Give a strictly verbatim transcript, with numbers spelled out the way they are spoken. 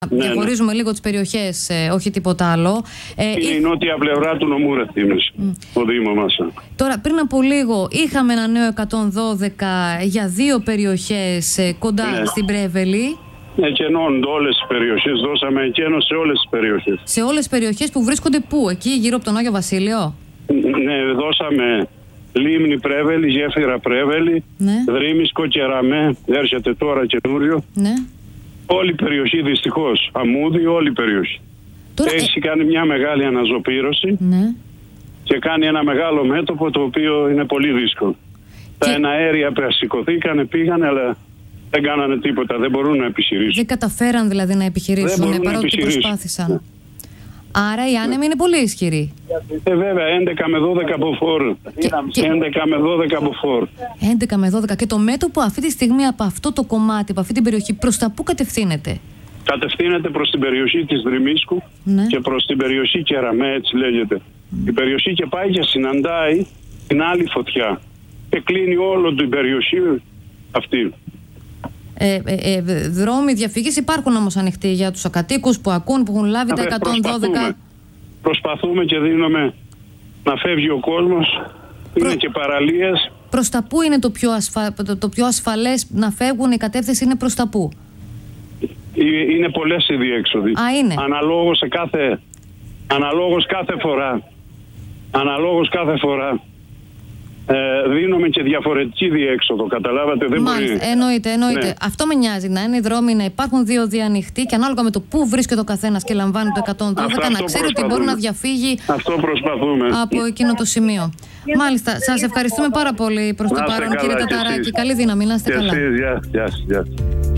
Ναι, διαχωρίζουμε ναι. λίγο τις περιοχές, ε, όχι τίποτα άλλο. Ε, είναι η νότια πλευρά του νομού Ρεθύμνης, mm. το Δήμο μας. Τώρα, πριν από λίγο, είχαμε ένα νέο εκατόν δώδεκα για δύο περιοχές ε, κοντά ναι. στην Πρέβελη. Εκενώνονται όλες τις περιοχές, δώσαμε εκένο σε όλες τις περιοχές. Σε όλες τις περιοχές που βρίσκονται πού, εκεί γύρω από τον Άγιο Βασίλειο? Ναι, δώσαμε Λίμνη Πρέβελη, Γέφυρα Πρέβελη, ναι. Δρύμισκο, Κεραμέ, έρχεται τώρα καινούριο. Ναι. Όλη η περιοχή δυστυχώς, Αμμούδη, όλη η περιοχή. Τώρα... Έχει κάνει μια μεγάλη αναζωπήρωση ναι. και κάνει ένα μεγάλο μέτωπο το οποίο είναι πολύ δύσκολο. Και... Τα εναέρια σηκωθήκανε, πήγανε, αλλά δεν κάνανε τίποτα, δεν μπορούν να επιχειρήσουν. Δεν καταφέραν δηλαδή να επιχειρήσουν, παρότι προσπάθησαν. Ναι. Άρα η άνεμη ναι. είναι πολύ ισχυρή. Ε, βέβαια, έντεκα με δώδεκα μποφόρ. Και... έντεκα με δώδεκα μποφόρ. έντεκα με δώδεκα. Και το μέτωπο αυτή τη στιγμή από αυτό το κομμάτι, από αυτή την περιοχή, προς τα πού κατευθύνεται? Κατευθύνεται προς την περιοχή της Δρυμίσκου ναι. και προς την περιοχή Κεραμέ, έτσι λέγεται. Mm. Η περιοχή και πάει και συναντάει την άλλη φωτιά. Και κλείνει όλο την περιοχή αυτή. Ε, ε, ε, δρόμοι διαφυγής υπάρχουν όμως ανοιχτοί για τους ακατοίκους που ακούν, που έχουν λάβει τα εκατόν δώδεκα. Προσπαθούμε, προσπαθούμε και δίνουμε να φεύγει ο κόσμος. Προ... Είναι και παραλίες. Προς τα πού είναι το πιο, ασφα... το, το πιο ασφαλές να φεύγουν, η κατεύθυνση είναι προς τα πού? Είναι πολλές οι διέξοδοι. Α, είναι. Αναλόγως σε κάθε, αναλόγως κάθε φορά. Αναλόγως κάθε φορά. Ε, δίνουμε και διαφορετική διέξοδο, καταλάβατε, δεν Μάλιστα, μπορεί. εννοείται, εννοείται. Ναι. Αυτό με νοιάζει, να είναι οι δρόμοι, να υπάρχουν δύο οδοί ανοιχτοί και ανάλογα με το πού βρίσκεται ο καθένας και λαμβάνει το εκατόν δώδεκα, αυτό, να ξέρει ότι μπορεί να διαφύγει αυτό προσπαθούμε. από εκείνο το σημείο. Μάλιστα, σας ευχαριστούμε πάρα πολύ προς το παρόν, κύριε Ταταράκη. Καλή δύναμη, να είστε καλά. Γεια, γεια, γεια.